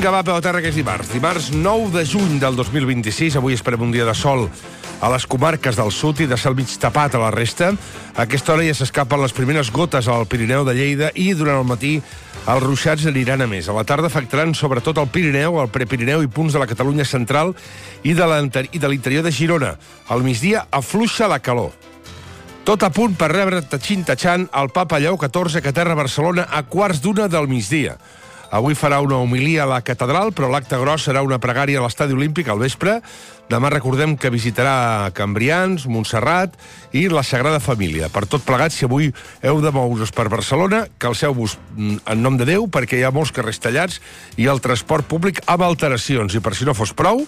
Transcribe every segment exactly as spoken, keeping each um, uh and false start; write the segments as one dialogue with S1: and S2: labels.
S1: Vinga, va, peu a terra, que és dimarts. Dimarts nou de juny del dos mil vint-i-sis. Avui esperem un dia de sol a les comarques del sud i de cel mig tapat a la resta. A aquesta hora ja s'escapen les primeres gotes al Pirineu de Lleida i durant el matí els ruixats aniran a més. A la tarda afectaran sobretot el Pirineu, el Prepirineu i punts de la Catalunya central i de l'interior de Girona. Al migdia afluixa la calor. Tot a punt per rebre tatxin-tatxant el Papa Lleó catorze, que aterra a Barcelona a quarts d'una del migdia. Avui farà una homilia a la catedral, però l'acte gros serà una pregària a l'Estadi Olímpic al vespre. Demà recordem que visitarà Cambrians, Montserrat i la Sagrada Família. Per tot plegat, si avui heu de moure's per Barcelona, calceu-vos en nom de Déu, perquè hi ha molts carrers tallats i el transport públic amb alteracions. I per si no fos prou,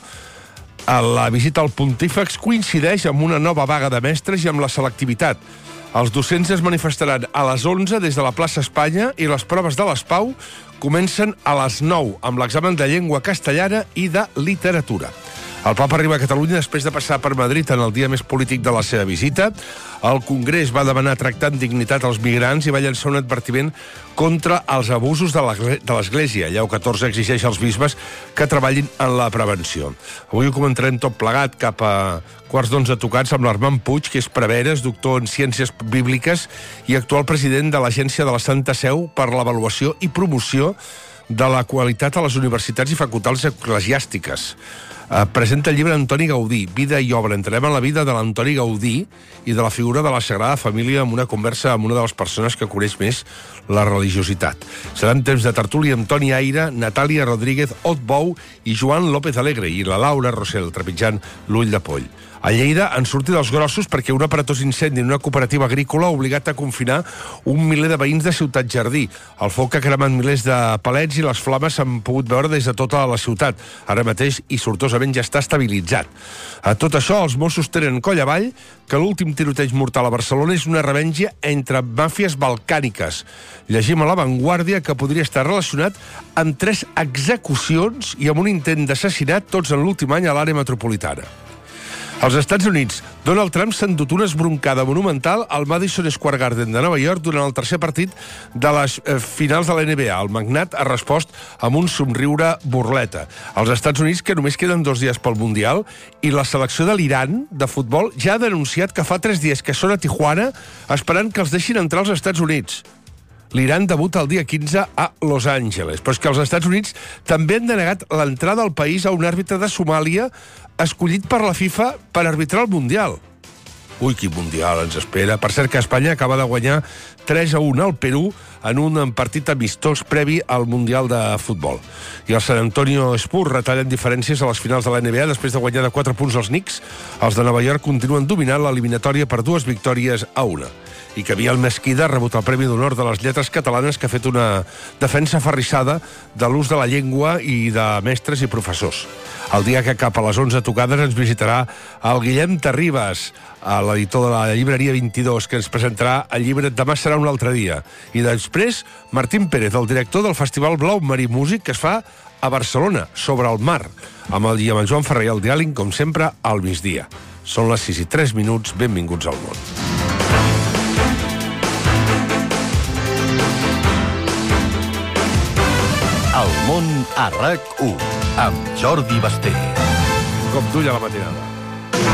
S1: la visita al Pontífex coincideix amb una nova vaga de mestres i amb la selectivitat. Els docents es manifestaran a les onze des de la plaça Espanya i les proves de l'ESPAU comencen a les nou amb l'examen de llengua castellana i de literatura. El Papa arriba a Catalunya després de passar per Madrid en el dia més polític de la seva visita. El Congrés va demanar tractar amb dignitat els migrants i va llançar un advertiment contra els abusos de l'Església. Lleó catorze exigeix als bisbes que treballin en la prevenció. Avui ho comentarem tot plegat cap a quarts d'onze tocats amb l'Armand Puig, que és preveres, doctor en Ciències Bíbliques i actual president de l'Agència de la Santa Seu per l'Avaluació i Promoció de la Qualitat a les Universitats i Facultats Eclesiàstiques. Uh, presenta el llibre Antoni Gaudí, Vida i Obra. Entrarem en la vida de l'Antoni Gaudí i de la figura de la Sagrada Família amb una conversa amb una de les persones que coneix més la religiositat. Seran temps de tertúlia amb Toni Aire, Natàlia Rodríguez Otbou i Joan López Alegre i la Laura Rossell, trepitjant l'ull de poll. A Lleida han sortit els grossos perquè un aparatós incendi en una cooperativa agrícola ha obligat a confinar un miler de veïns de Ciutat Jardí. El foc ha cremat milers de palets i les flames s'han pogut veure des de tota la ciutat. Ara mateix, i sortosament, ja està estabilitzat. A tot això, els Mossos tenen coll avall que l'últim tiroteig mortal a Barcelona és una revenja entre màfies balcàniques. Llegim a La Vanguardia que podria estar relacionat amb tres execucions i amb un intent d'assassinat, tots en l'últim any a l'àrea metropolitana. Als Estats Units, Donald Trump s'ha endut una esbroncada monumental al Madison Square Garden de Nova York durant el tercer partit de les eh, finals de la N B A. El magnat ha respost amb un somriure burleta. Als Estats Units, que només queden dos dies pel Mundial, i la selecció de l'Iran de futbol ja ha denunciat que fa tres dies que són a Tijuana esperant que els deixin entrar als Estats Units. L'Iran debuta el dia quinze a Los Angeles, però és que els Estats Units també han denegat l'entrada al país a un àrbitre de Somàlia escollit per la FIFA per arbitrar el Mundial. Ui, quin Mundial ens espera. Per cert que Espanya acaba de guanyar tres a un al Perú en un partit amistós previ al Mundial de Futbol. I el San Antonio Spurs retallen diferències a les finals de la N B A després de guanyar de quatre punts als Knicks. Els de Nova York continuen dominant l'eliminatòria per dues victòries a una. I que Biel Mesquida ha rebut el Premi d'Honor de les Lletres Catalanes, que ha fet una defensa aferrissada de l'ús de la llengua i de mestres i professors. El dia que cap a les onze tocades ens visitarà el Guillem Terribas, l'editor de la llibreria vint-i-dos, que ens presentarà el llibre Demà serà un altre dia. I després, Martín Pérez, el director del Festival Blau Marí Músic, que es fa a Barcelona, sobre el mar, amb el, amb el Joan Ferrer i el diàleg, com sempre, al migdia. Són les sis i tres minuts, benvinguts al món.
S2: El món a RAC u, amb Jordi Basté.
S1: Com dulla la matinada.